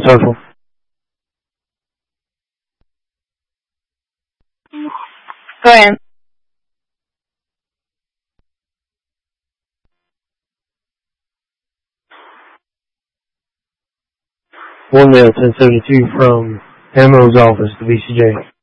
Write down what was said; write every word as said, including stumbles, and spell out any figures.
Circle. Go ahead. One mail ten seventy-two from Ammo's office, the V C J.